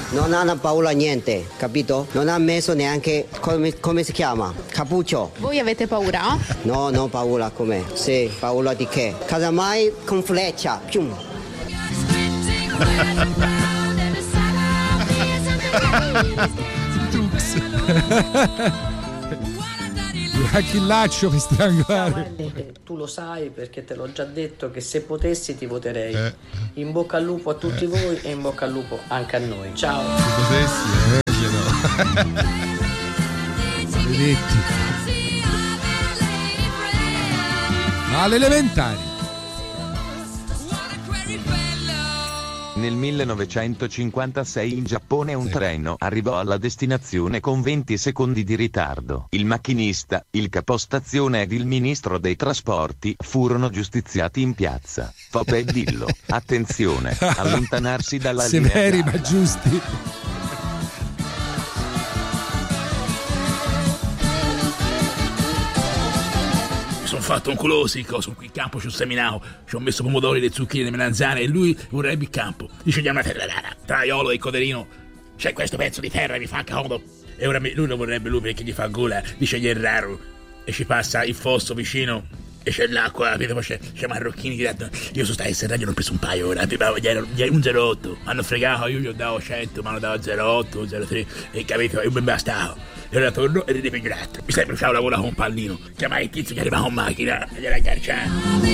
non hanno paura niente, capito? Non ha messo neanche, come si chiama? Cappuccio. Voi avete paura? No, non paura come? Sì, paura di che? Casomai con freccia. Pium. Anche il laccio per strangolare. Tu lo sai perché te l'ho già detto che se potessi ti voterei. In bocca al lupo a tutti voi e in bocca al lupo anche a noi. Ciao. Se potessi, no. Maledetti. Alle elementari. Nel 1956 in Giappone un treno arrivò alla destinazione con 20 secondi di ritardo. Il macchinista, il capostazione ed il ministro dei trasporti furono giustiziati in piazza. Popè dillo, attenzione, allontanarsi dalla linea. Severi ma giusti. Sono fatto un colosico, sono qui in campo, ci ho seminato, ci ho messo pomodori, le zucchine, le melanzane e lui vorrebbe il campo. Dice già una tra Iolo e il Coderino, c'è questo pezzo di terra, mi fa comodo. E ora lui lo vorrebbe lui perché gli fa gola, dice gli è raro. E ci passa il fosso vicino e c'è l'acqua, poi c'è Marrocchini diretto. Io sono stato in serraglio, non ho preso un paio ora, gli un 08, mi hanno fregato, io gli ho dato 100, mi hanno dato 08, 03, e capito, e ben bastato. E ora torno e ridevo il gatto. Mi sembra che c'era lavoro con un pallino. Chiamai il tizio che arrivava con macchina e gliela agganciava.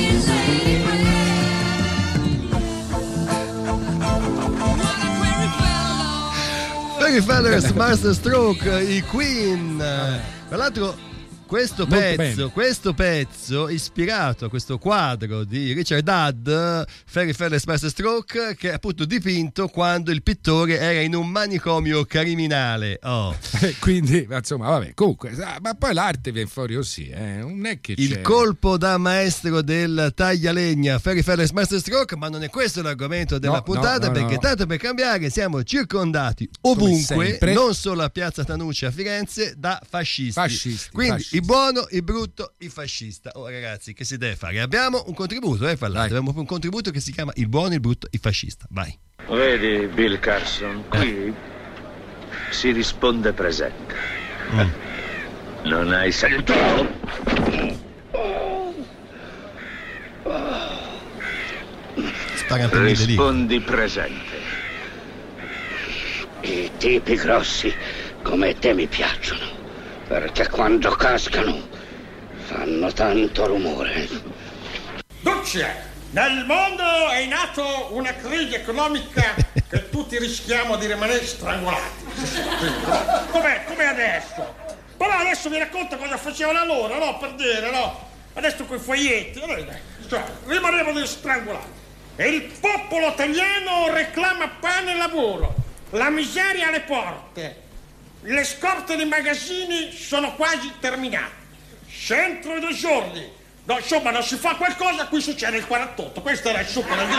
Fairy Fellers, Master Stroke, i Queen. Tra l'altro questo pezzo ispirato a questo quadro di Richard Hadd, Fairy Fellers Master Stroke, che è appunto dipinto quando il pittore era in un manicomio criminale. Quindi insomma vabbè, comunque, ma poi l'arte viene fuori così, non è che c'è... Il colpo da maestro del taglialegna Fairy Fellers Master Stroke, ma non è questo l'argomento della puntata, perché tanto per cambiare siamo circondati ovunque, non solo a Piazza Tanucci a Firenze, da fascisti. Quindi il buono, il brutto, il fascista. Ragazzi, che si deve fare? Abbiamo un contributo, abbiamo un contributo che si chiama il buono, il brutto, il fascista. Vai. Vedi, Bill Carson, qui si risponde presente. Non hai sentito? Rispondi presente. I tipi grossi come te mi piacciono, perché quando cascano fanno tanto rumore. Duce, nel mondo è in atto una crisi economica che tutti rischiamo di rimanere strangolati. Come adesso? Però adesso vi racconto cosa facevano allora, no? Per dire, no? Adesso coi foglietti, cioè, rimanevano strangolati. E il popolo italiano reclama pane e lavoro, la miseria alle porte. Le scorte dei magazzini sono quasi terminate. Se entro 2 giorni, insomma, non si fa qualcosa, qui succede il 48. Questo era il succo del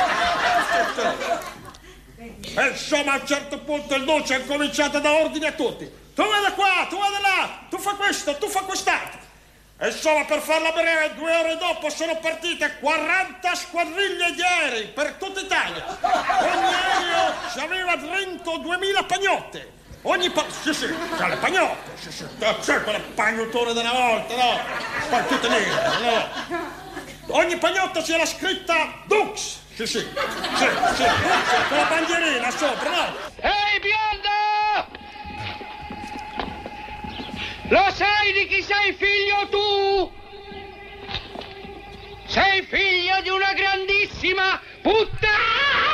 discorso. E insomma, a un certo punto il dolce ha cominciato a dare ordine a tutti. Tu vada qua, tu vada là, tu fa questo, tu fa quest'altro. E insomma, per farla breve, 2 ore dopo sono partite 40 squadriglie di aerei per tutta Italia. Ogni aereo ci aveva dentro 2000 pagnotte. Sì, c'ha le pagnotte, sì, c'è quella pagnotone della volta, no? Poi tutte nere, no? Ogni pagnotta c'era scritta Dux, sì, con la bandierina sopra, no? Ehi, bionda! Lo sai di chi sei figlio tu? Sei figlio di una grandissima puttana!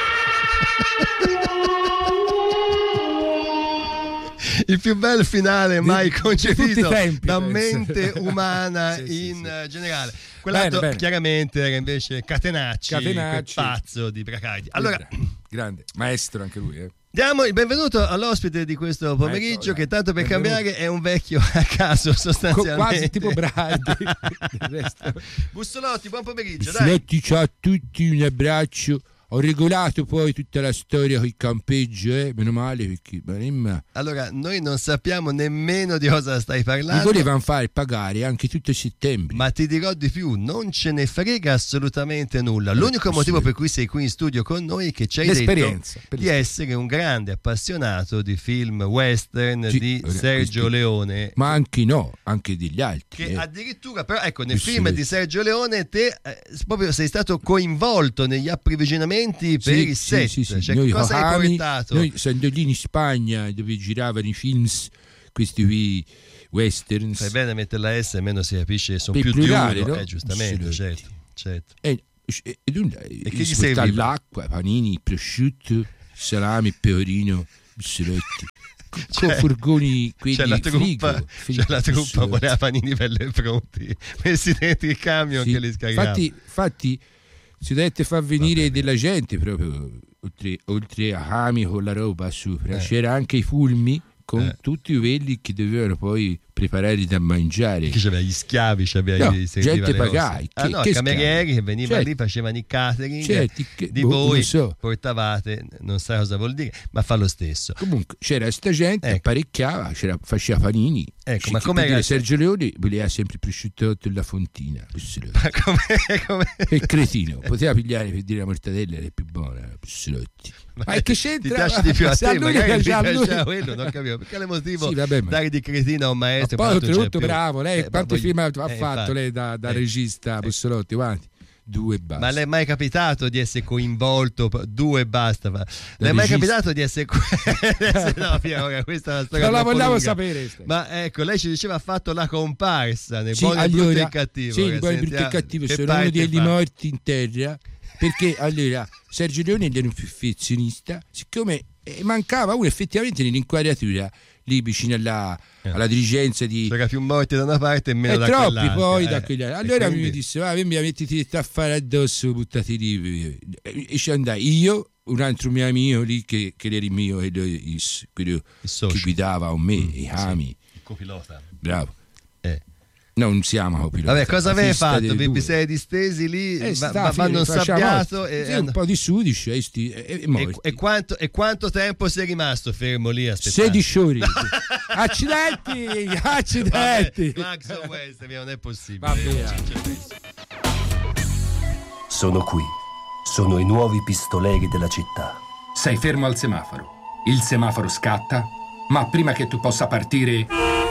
Il più bel finale mai concepito tempi, da penso. mente umana in generale. Quell'altro bene. Chiaramente era invece Catenacci, quel pazzo di Bracardi. Allora, grande maestro anche lui. diamo il benvenuto all'ospite di questo pomeriggio, che tanto per cambiare è un vecchio a caso sostanzialmente. Quasi tipo Brandi. Bussolotti, buon pomeriggio. Bussolotti, ciao a tutti, un abbraccio. Ho regolato poi tutta la storia con il campeggio, meno male, perché allora noi non sappiamo nemmeno di cosa stai parlando. Mi volevano fare pagare anche tutto settembre. Ma ti dirò di più, non ce ne frega assolutamente nulla. L'unico motivo per cui sei qui in studio con noi è che ci hai detto di essere un grande appassionato di film western di Sergio Leone. Ma anche anche degli altri. Che addirittura, però ecco, nel film di Sergio Leone te proprio sei stato coinvolto negli approvvigionamenti per il set. Cioè, noi cosa hai portato? Noi essendo lì in Spagna dove giravano i film, questi qui western. Fai bene a mettere la S, almeno si capisce, sono più plurale, di uno. No? Giustamente, certo. E che gli serve? L'acqua, panini, prosciutto, salame, pecorino, biscotti. Con furgoni, quelli c'è la truppa voleva panini belli pronti messi dentro il camion che li scaricava. Infatti si dovette far venire della gente proprio oltre a Hami con la roba sopra, c'era anche i fulmi con tutti quelli che dovevano poi preparare da mangiare. Che c'aveva gli schiavi, c'aveva gente pagati. Camerieri che venivano lì, facevano i catering di voi, portavate, non so cosa vuol dire, ma fa lo stesso. Comunque c'era sta gente, apparecchiava, faceva panini. Ecco, ma com'è Sergio Leone voleva sempre prosciutto la fontina. Ma com'è? Che cretino, poteva pigliare per dire la mortadella è più buona. Ma che c'entra? Ti piace di più a te, magari ti piaceva quello, non capivo per quale motivo dare di cretino a un maestro. Poi oltretutto bravo, lei quanti film ha fatto lei da regista Bussolotti? Quanti? 2 basta. Ma le è mai capitato di essere coinvolto? 2 basta. Le è mai capitato di essere no, Piero, questa è una storia. Non la vogliamo sapere. Ma ecco, lei ci diceva ha fatto la comparsa nel buono, il brutto e il cattivo. Sì, il buono, il brutto e il cattivo sono uno degli morti in terra. Perché allora Sergio Leone era un perfezionista, siccome mancava uno effettivamente nell'inquadratura lì vicino alla dirigenza di c'era più morti da una parte e meno da troppi quell'altra. Poi da quell'altra. Allora mi disse mi mettiti a fare addosso, buttati lì, e ci andai io, un altro mio amico lì che era il mio quello che guidava con me, i Hami, il copilota, bravo. No, non siamo copiloti. Vabbè, cosa avevi fatto? Vi siete distesi lì, vanno insabbiato un po' di sudici e e quanto tempo sei rimasto fermo lì aspettando? 16 ore. Accidenti. Max West, non è possibile. Vabbè. Sono qui. Sono i nuovi pistoleri della città. Sei fermo al semaforo. Il semaforo scatta, ma prima che tu possa partire...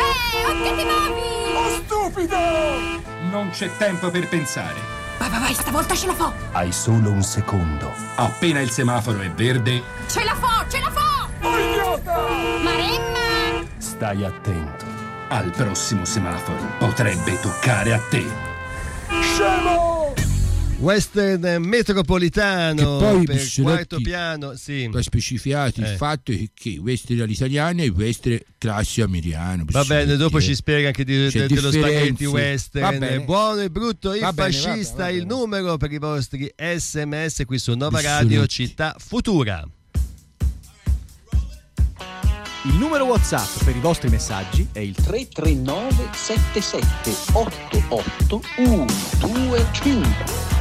Non c'è tempo per pensare. Vai, stavolta ce la fo! Hai solo un secondo. Appena il semaforo è verde... Ce la fo! Oh, idiota! Maremma! Stai attento. Al prossimo semaforo potrebbe toccare a te. Scemo! Western metropolitano poi, per quarto piano, sì. Poi specificati il fatto che western all'italiana e western classe americano. Va bene, dopo ci spiega anche dello spaghetti western. Buono e brutto, il fascista, il numero per i vostri SMS qui su Nova Radio Città Futura. Il numero WhatsApp per i vostri messaggi è il 339 77 88 125.